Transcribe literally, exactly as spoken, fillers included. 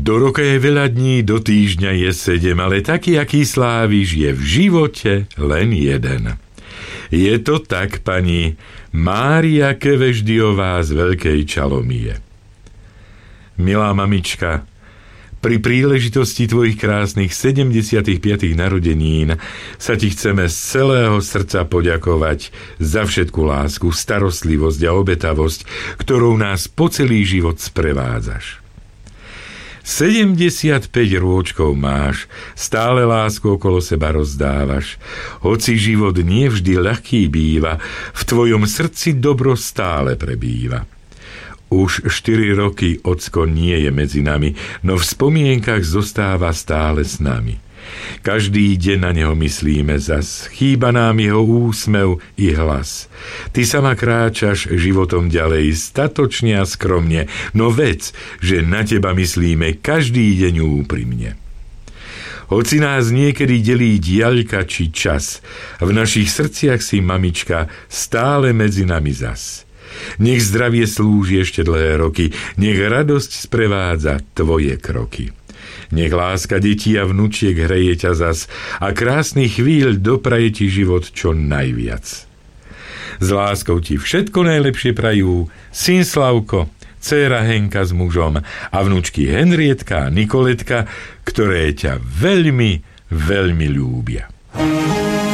Do roka je veľa dní, do týždňa je sedem, ale taký, aký sláviš, je v živote len jeden. Je to tak, pani Mária Keveždiová z Veľkej Čalomie. Milá mamička, pri príležitosti tvojich krásnych sedemdesiatich piatich narodenín sa ti chceme z celého srdca poďakovať za všetku lásku, starostlivosť a obetavosť, ktorou nás po celý život sprevádzaš. sedemdesiatpäť rôčkov máš, stále lásku okolo seba rozdávaš. Hoci život nie vždy ľahký býva, v tvojom srdci dobro stále prebýva. Už štyri roky ocko nie je medzi nami, no v spomienkach zostáva stále s nami. Každý deň na neho myslíme zas, chýba nám jeho úsmev i hlas. Ty sama kráčaš životom ďalej, statočne a skromne, no vec, že na teba myslíme každý deň úprimne. Hoci nás niekedy delí diaľka či čas, v našich srdciach si, mamička, stále medzi nami zas. Nech zdravie slúži ešte dlhé roky, nech radosť sprevádza tvoje kroky. Nech láska detí a vnúčiek hreje ťa zas a krásnych chvíľ dopraje ti život čo najviac. S láskou ti všetko najlepšie prajú syn Slavko, dcéra Henka s mužom a vnúčky Henrietka a Nikoletka, ktoré ťa veľmi, veľmi ľúbia.